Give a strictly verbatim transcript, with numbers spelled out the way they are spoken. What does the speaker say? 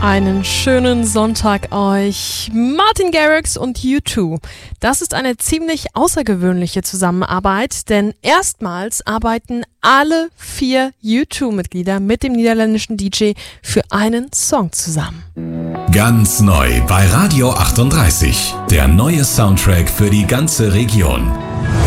Einen schönen Sonntag euch. Martin Garrix und U zwei. Das ist eine ziemlich außergewöhnliche Zusammenarbeit, denn erstmals arbeiten alle vier U zwei Mitglieder mit dem niederländischen D J für einen Song zusammen. Ganz neu bei Radio achtunddreißig. Der neue Soundtrack für die ganze Region.